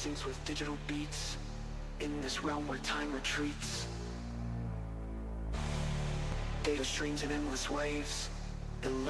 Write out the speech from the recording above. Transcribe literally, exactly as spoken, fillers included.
syncs with digital beats. In this realm where time retreats, data streams in endless waves.